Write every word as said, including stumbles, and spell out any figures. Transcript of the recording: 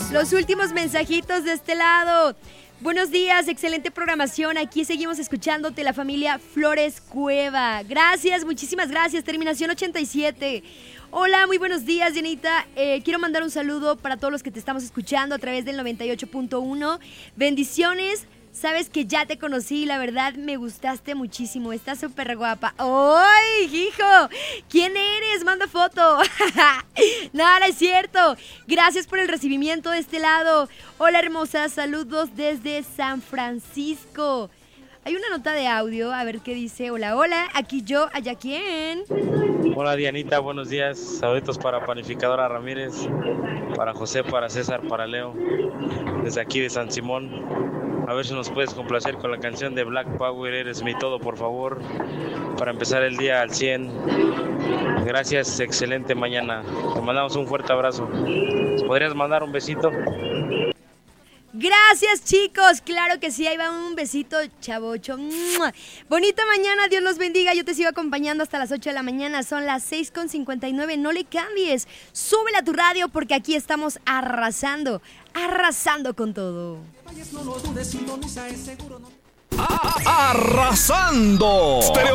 Los últimos mensajitos de este lado. Buenos días, excelente programación. Aquí seguimos escuchándote, la familia Flores Cueva. Gracias, muchísimas gracias. Terminación ochenta y siete. Hola, muy buenos días, Dianita. Eh, quiero mandar un saludo para todos los que te estamos escuchando a través del noventa y ocho punto uno. Bendiciones. Sabes que ya te conocí, la verdad me gustaste muchísimo, estás súper guapa. ¡Ay, hijo! ¿Quién eres? Manda foto. No, no es cierto. Gracias por el recibimiento de este lado. Hola, hermosa, saludos desde San Francisco. Hay una nota de audio, a ver qué dice. Hola, hola, aquí yo, allá quién. Hola Dianita, buenos días. Saludos para Panificadora Ramírez, para José, para César, para Leo, desde aquí de San Simón. A ver si nos puedes complacer con la canción de Black Power, Eres mi todo, por favor, para empezar el día al cien. Gracias, excelente mañana. Te mandamos un fuerte abrazo. ¿Podrías mandar un besito? Gracias, chicos, claro que sí, ahí va un besito, chavocho. ¡Mua! Bonita mañana, Dios los bendiga, yo te sigo acompañando hasta las ocho de la mañana, son las seis con cincuenta y nueve, no le cambies, súbele a tu radio porque aquí estamos arrasando, arrasando con todo. Arrasando.